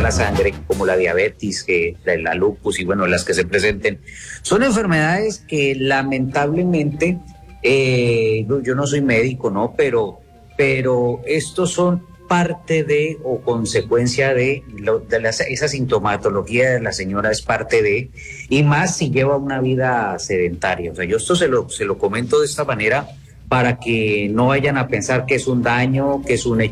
la sangre, como la diabetes, que la lupus y bueno, las que se presenten. Son enfermedades que lamentablemente, yo no soy médico, ¿no? Pero estos son parte de o consecuencia esa sintomatología de la señora es parte de, y más si lleva una vida sedentaria. O sea, yo esto se lo comento de esta manera para que no vayan a pensar que es un daño, que es un